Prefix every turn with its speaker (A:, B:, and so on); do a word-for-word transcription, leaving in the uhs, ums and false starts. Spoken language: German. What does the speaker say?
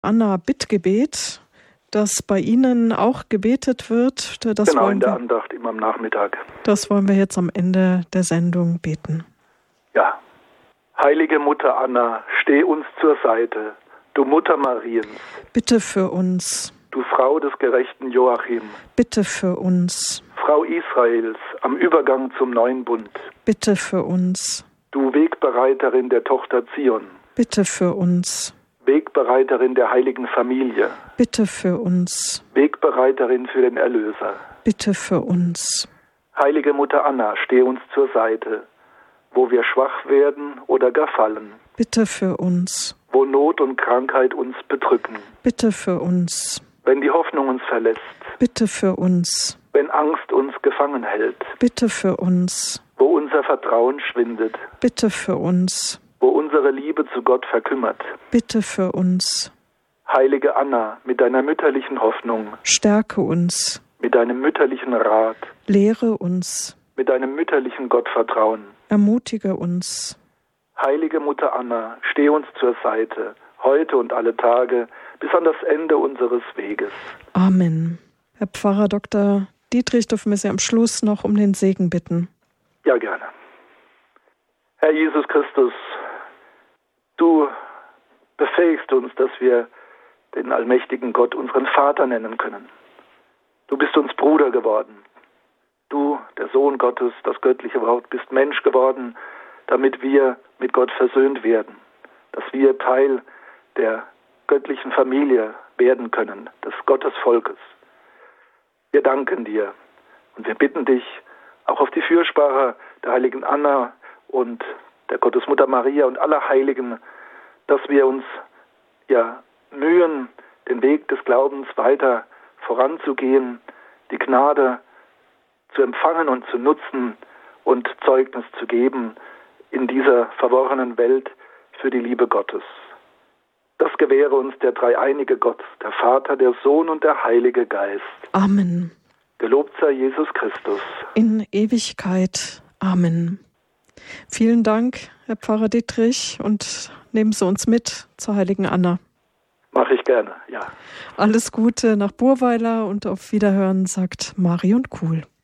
A: Anna Bittgebet, das bei Ihnen auch gebetet wird. Das
B: genau,
A: wollen
B: in der
A: wir,
B: Andacht immer am Nachmittag.
A: Das wollen wir jetzt am Ende der Sendung beten.
B: Ja. Heilige Mutter Anna, steh uns zur Seite, du Mutter Mariens.
A: Bitte für uns.
B: Du Frau des gerechten Joachim.
A: Bitte für uns.
B: Frau Israels am Übergang zum neuen Bund.
A: Bitte für uns.
B: Du Wegbereiterin der Tochter Zion.
A: Bitte für uns.
B: Wegbereiterin der heiligen Familie.
A: Bitte für uns.
B: Wegbereiterin für den Erlöser.
A: Bitte für uns.
B: Heilige Mutter Anna, steh uns zur Seite, wo wir schwach werden oder gar fallen.
A: Bitte für uns.
B: Wo Not und Krankheit uns bedrücken.
A: Bitte für uns.
B: Wenn die Hoffnung uns verlässt.
A: Bitte für uns.
B: Wenn Angst uns gefangen hält.
A: Bitte für uns.
B: Wo unser Vertrauen schwindet.
A: Bitte für uns.
B: Wo unsere Liebe zu Gott verkümmert.
A: Bitte für uns.
B: Heilige Anna, mit deiner mütterlichen Hoffnung.
A: Stärke uns.
B: Mit deinem mütterlichen Rat.
A: Lehre uns.
B: Mit deinem mütterlichen Gottvertrauen.
A: Ermutige uns.
B: Heilige Mutter Anna, steh uns zur Seite, heute und alle Tage, bis an das Ende unseres Weges.
A: Amen. Herr Pfarrer Doktor Dietrich, dürfen wir Sie am Schluss noch um den Segen bitten?
B: Ja, gerne. Herr Jesus Christus, du befähigst uns, dass wir den allmächtigen Gott unseren Vater nennen können. Du bist uns Bruder geworden. Du, der Sohn Gottes, das göttliche Wort, bist Mensch geworden, damit wir mit Gott versöhnt werden, dass wir Teil der göttlichen Familie werden können, des Gottesvolkes. Wir danken dir und wir bitten dich, auch auf die Fürsprache der heiligen Anna und der Gottesmutter Maria und aller Heiligen, dass wir uns ja mühen, den Weg des Glaubens weiter voranzugehen, die Gnade zu empfangen und zu nutzen und Zeugnis zu geben in dieser verworrenen Welt für die Liebe Gottes. Das gewähre uns der dreieinige Gott, der Vater, der Sohn und der Heilige Geist.
A: Amen.
B: Gelobt sei Jesus Christus.
A: In Ewigkeit. Amen. Vielen Dank, Herr Pfarrer Dietrich, und nehmen Sie uns mit zur heiligen Anna.
B: Mache ich gerne, ja.
A: Alles Gute nach Burweiler und auf Wiederhören, sagt Marion Kuhl.